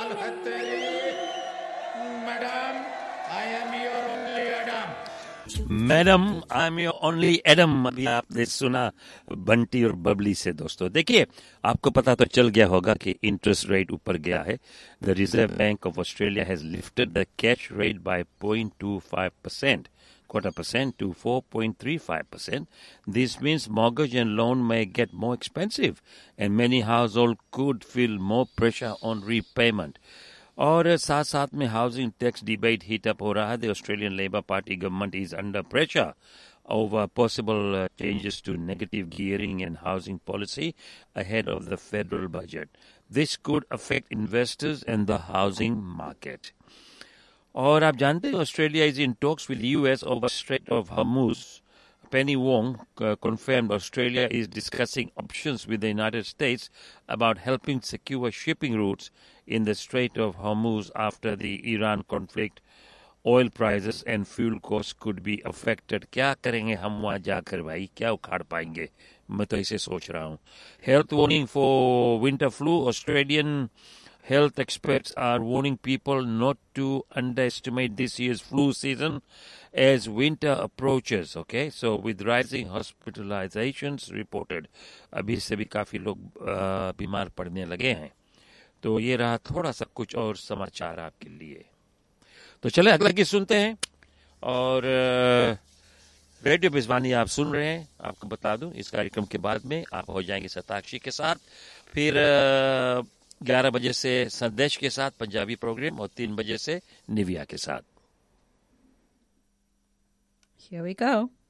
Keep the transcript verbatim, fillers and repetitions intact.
कमाल है तेरी madam, I am your only Adam. Madam I am your only Adam. अभी आपने सुना बंटी और बबली से। दोस्तों देखिए, आपको पता तो चल गया होगा कि इंटरेस्ट रेट ऊपर गया है। The reserve bank of Australia has lifted the cash rate by zero point two five percent, quarter percent to four point three five percent. This means mortgage and loan may get more expensive and many households could feel more pressure on repayment. और साथ साथ में housing tax debate heat up हो रहा है। The Australian labour party government is under pressure over possible uh, changes to negative gearing and housing policy ahead of the federal budget. This could affect investors and the housing market. और आप जानते हैं Australia is in talks with US over straight of हर्मुज। Penny Wong uh, confirmed Australia is discussing options with the United States about helping secure shipping routes in the Strait of Hormuz after the Iran conflict. Oil prices and fuel costs could be affected. क्या करेंगे हम वहाँ जाकर भाई, क्या उखाड़ पाएंगे? मैं तो इसे सोच रहा हूँ। Health warning for winter flu. Australian health experts are warning people not to underestimate this year's flu season as winter approaches. Okay, so with rising hospitalizations reported, अभी से भी काफी लोग बीमार पड़ने लगे हैं। तो ये रहा थोड़ा सा कुछ और समाचार आपके लिए। तो चले अगला गीत सुनते हैं। और रेडियो बिजवानी आप सुन रहे हैं। आपको बता दूं, इस कार्यक्रम के बाद में आप हो जाएंगे सताक्षी के साथ, फिर ग्यारह बजे से संदेश के साथ पंजाबी प्रोग्राम, और तीन बजे से निविया के साथ। Here we go.